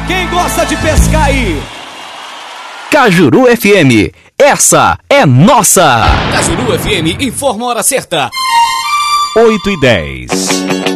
Quem gosta de pescar aí? Cajuru FM, essa é nossa. Cajuru FM informa a hora certa. 8:10.